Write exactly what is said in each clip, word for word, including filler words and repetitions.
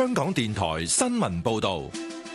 香港電台新聞報道。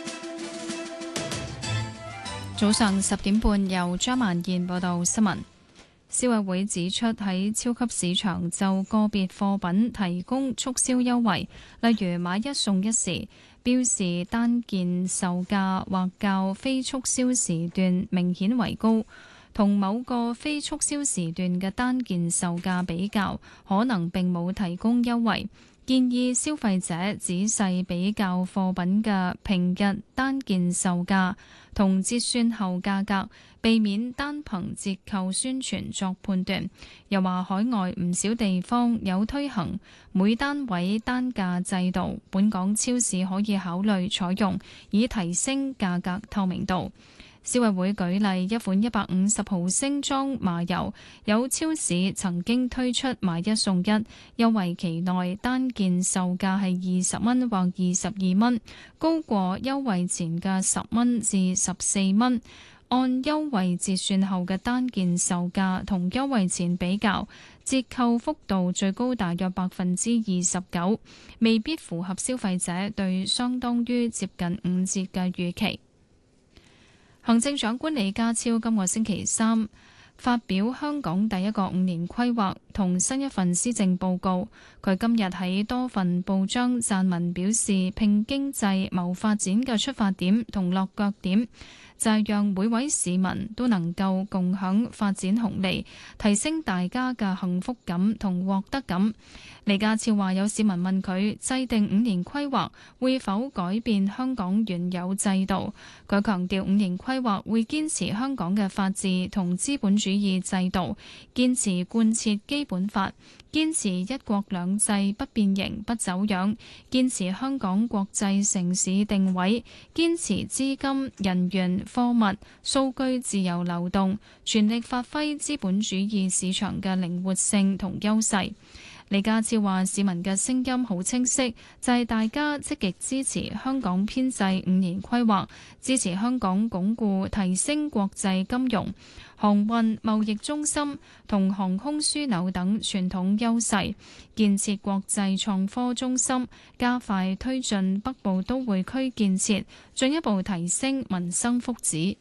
早上十點半，由張萬燕報道新聞。消委會指出，喺超級市場就個別貨品提供促銷優惠，例如買一送一時，標示單件售價或較非促銷時段明顯為高，同某個非促銷時段嘅單件售價比較，可能並冇提供優惠。建議消費者仔細比較貨品嘅平日單件售價同折算後價格，避免單憑折扣宣傳作判斷。又話海外唔少地方有推行每單位單價制度，本港超市可以考慮採用，以提升價格透明度。消委會舉例，一款一百五十毫升裝麻油，有超市曾經推出買一送一，優惠期內單件售價係二十蚊或二十二蚊，高過優惠前嘅十蚊至十四蚊。按優惠折算後嘅單件售價同優惠前比較，折扣幅度最高大約百分之二十九，未必符合消費者對相當於接近五折嘅預期。行政長官李家超今個星期三發表香港第一個五年規劃同新一份施政報告。佢今日喺多份報章撰文表示，拼經濟謀發展嘅出發點同落腳點就係讓每位市民都能夠共享發展紅利，提升大家嘅幸福感同獲得感。李家超話，有市民問佢制定五年規劃會否改變香港原有制度，佢強調五年規劃會堅持香港嘅法治同資本主義制度，堅持貫徹基本法，堅持一國兩制不變形不走樣，堅持香港國際城市定位，堅持資金、人員、貨物、數據自由流動，全力發揮資本主義市場嘅靈活性同優勢。李家超話，市民嘅聲音好清晰，就係大家積極支持香港編制五年規劃，支持香港鞏固提升國際金融、航運、貿易中心同航空樞紐等傳統優勢，建設國際創科中心，加快推進北部都會區建設，進一步提升民生福祉。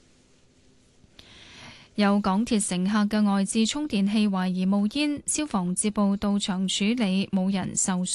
有港鐵乘客嘅外置充電器懷疑冒煙，消防接報到場處理，冇人受傷。